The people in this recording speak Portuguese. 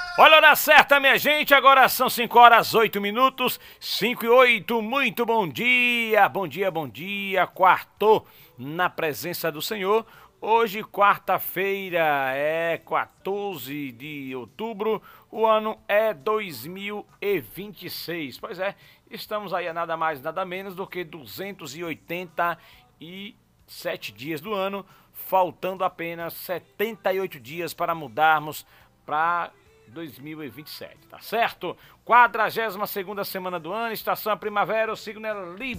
Olha a hora certa, minha gente, agora são 5 horas 8 minutos, 5 e 8, muito bom dia, bom dia, bom dia, quartou na presença do Senhor. Hoje, quarta-feira, é 14 de outubro, o ano é 2026. Pois é, estamos aí a nada mais, nada menos do que 287 dias do ano, faltando apenas 78 dias para mudarmos para 2027, tá certo? 42ª semana do ano, estação primavera, o signo é Libra.